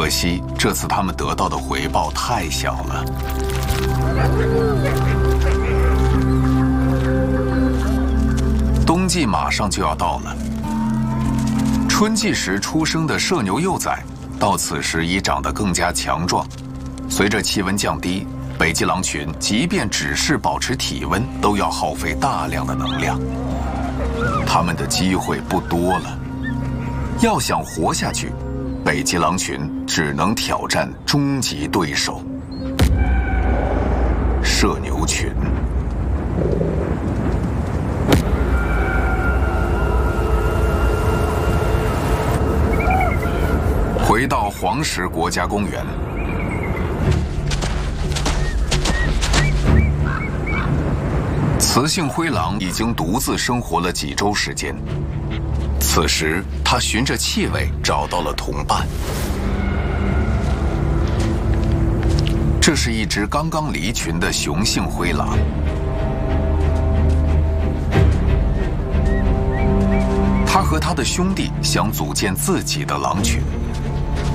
可惜这次他们得到的回报太小了。冬季马上就要到了，春季时出生的麝牛幼崽，到此时已长得更加强壮。随着气温降低，北极狼群即便只是保持体温，都要耗费大量的能量。它们的机会不多了。要想活下去，北极狼群只能挑战终极对手——麝牛群。回到黄石国家公园，雌性灰狼已经独自生活了几周时间。此时，它循着气味找到了同伴。这是一只刚刚离群的雄性灰狼。它和它的兄弟想组建自己的狼群。